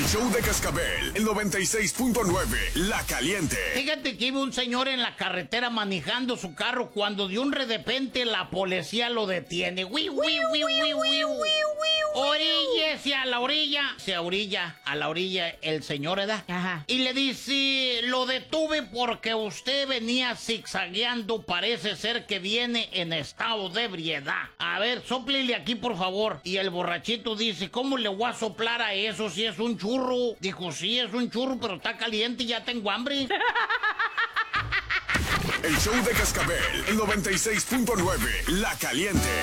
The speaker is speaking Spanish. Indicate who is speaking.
Speaker 1: El show de Cascabel, el 96.9, La Caliente.
Speaker 2: Fíjate que iba un señor en la carretera manejando su carro cuando de un repente la policía lo detiene. Oríllese a la orilla. Se orilla a la orilla el señor, ¿verdad?
Speaker 3: Ajá.
Speaker 2: Y le dice, lo detuve porque usted venía zigzagueando. Parece ser que viene en estado de ebriedad. A ver, sóplele aquí, por favor. Y el borrachito dice, ¿cómo le voy a soplar a eso si es un churro? Dijo, sí, es un churro, pero está caliente y ya tengo hambre.
Speaker 1: El show de Cascabel, el 96.9, La Caliente.